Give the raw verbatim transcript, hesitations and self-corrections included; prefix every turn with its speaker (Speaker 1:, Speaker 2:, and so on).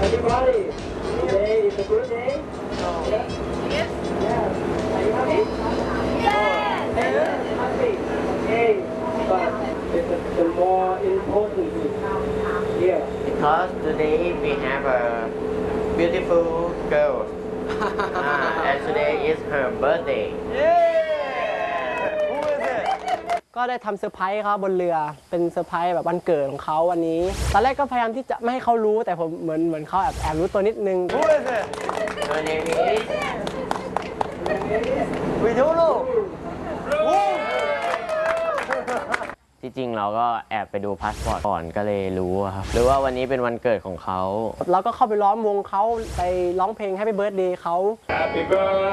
Speaker 1: everybody. Today is a good day. Yes. Yes. Are you happy? Yes. Yes. Happy. Okay. But it's the more important thing here.
Speaker 2: Because today we have a beautiful girl. ah, and today is her birthday.
Speaker 3: Who is it? ก็ได้ทำเซอร์ไพรส์เขาบนเรือเป็นเซอร์ไพรส์แบบวันเกิดของเขาวันนี้ตอนแรกก็พยายามที่จะไม่ให้เขารู้แต่ผมเหมือนเหมือนเขาแอบแอบรู้ตัวนิดนึง
Speaker 2: Who is it? Her name is.
Speaker 3: We don't know
Speaker 2: ที่จริงเราก็แอบไปดูพาสปอร์ตก่อนก็เลยรู้ครับหรือว่าวันนี้เป็นวันเกิดของเขา
Speaker 3: เราก็เข้าไปล้อมวงเขาไปร้องเพลง Happy Birthday เขา
Speaker 1: Happy birthday.